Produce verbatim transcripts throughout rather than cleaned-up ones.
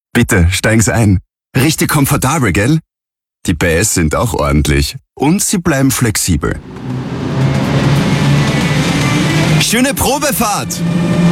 Bitte, steigen Sie ein. Richtig komfortabel, gell? Die P S sind auch ordentlich. Und sie bleiben flexibel. Schöne Probefahrt!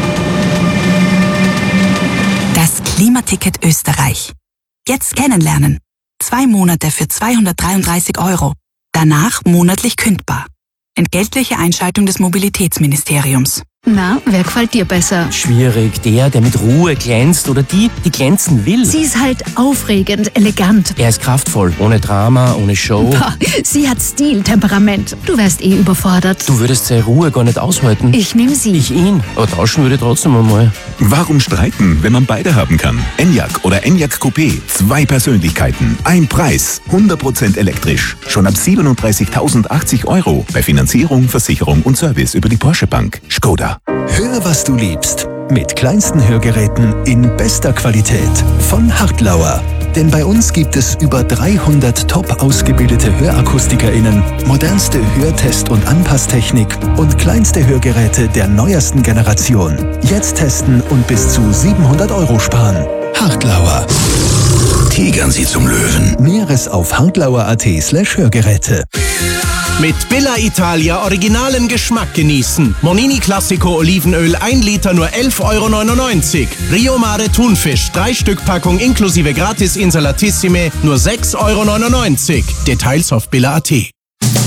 Das Klimaticket Österreich. Jetzt kennenlernen. Zwei Monate für zweihundertdreiunddreißig Euro. Danach monatlich kündbar. Entgeltliche Einschaltung des Mobilitätsministeriums. Na, wer gefällt dir besser? Schwierig. Der, der mit Ruhe glänzt oder die, die glänzen will. Sie ist halt aufregend, elegant. Er ist kraftvoll, ohne Drama, ohne Show. Pah, sie hat Stil, Temperament. Du wärst eh überfordert. Du würdest seine Ruhe gar nicht aushalten. Ich nehme sie. Ich ihn. Aber tauschen würde trotzdem einmal. Warum streiten, wenn man beide haben kann? Enyaq oder Enyaq Coupé. Zwei Persönlichkeiten, ein Preis. hundert Prozent elektrisch. Schon ab siebenunddreißigtausendachtzig Euro. Bei Finanzierung, Versicherung und Service über die Porsche Bank. Skoda. Hör, was du liebst. Mit kleinsten Hörgeräten in bester Qualität von Hartlauer. Denn bei uns gibt es über dreihundert top ausgebildete HörakustikerInnen, modernste Hörtest- und Anpasstechnik und kleinste Hörgeräte der neuesten Generation. Jetzt testen und bis zu siebenhundert Euro sparen. Hartlauer. Tigern Sie zum Löwen. Näheres auf hartlauer.at slash Hörgeräte. Mit Bella Italia originalen Geschmack genießen. Monini Classico Olivenöl ein Liter nur elf Euro neunundneunzig. Rio Mare Thunfisch drei Stück Packung inklusive Gratis Insalatissime nur sechs Euro neunundneunzig. Details auf bella punkt at.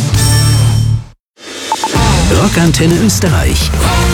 Rockantenne Österreich.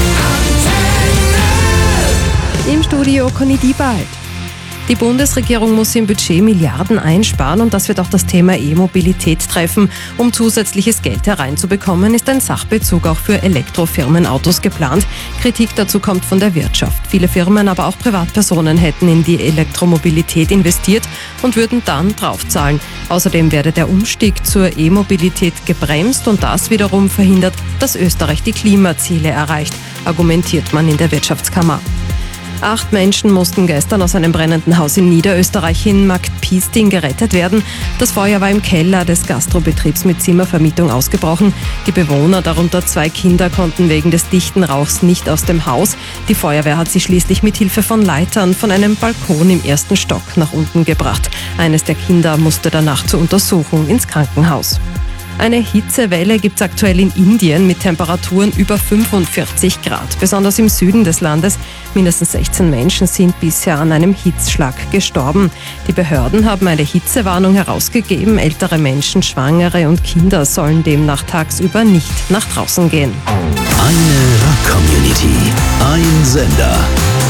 Im Studio Conny Diebald. Die Bundesregierung muss im Budget Milliarden einsparen und das wird auch das Thema E-Mobilität treffen. Um zusätzliches Geld hereinzubekommen, ist ein Sachbezug auch für Elektrofirmenautos geplant. Kritik dazu kommt von der Wirtschaft. Viele Firmen, aber auch Privatpersonen hätten in die Elektromobilität investiert und würden dann draufzahlen. Außerdem werde der Umstieg zur E-Mobilität gebremst und das wiederum verhindert, dass Österreich die Klimaziele erreicht, argumentiert man in der Wirtschaftskammer. Acht Menschen mussten gestern aus einem brennenden Haus in Niederösterreich in Marktpiesting gerettet werden. Das Feuer war im Keller des Gastrobetriebs mit Zimmervermietung ausgebrochen. Die Bewohner, darunter zwei Kinder, konnten wegen des dichten Rauchs nicht aus dem Haus. Die Feuerwehr hat sie schließlich mit Hilfe von Leitern von einem Balkon im ersten Stock nach unten gebracht. Eines der Kinder musste danach zur Untersuchung ins Krankenhaus. Eine Hitzewelle gibt es aktuell in Indien mit Temperaturen über fünfundvierzig Grad. Besonders im Süden des Landes. Mindestens sechzehn Menschen sind bisher an einem Hitzschlag gestorben. Die Behörden haben eine Hitzewarnung herausgegeben. Ältere Menschen, Schwangere und Kinder sollen demnach tagsüber nicht nach draußen gehen. Eine Rock-Community. Ein Sender.